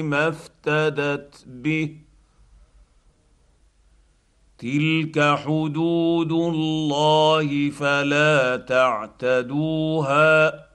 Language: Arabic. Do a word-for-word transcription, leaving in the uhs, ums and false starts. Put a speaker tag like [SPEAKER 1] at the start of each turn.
[SPEAKER 1] ما افتدت به. تلك حدود الله فلا تعتدوها.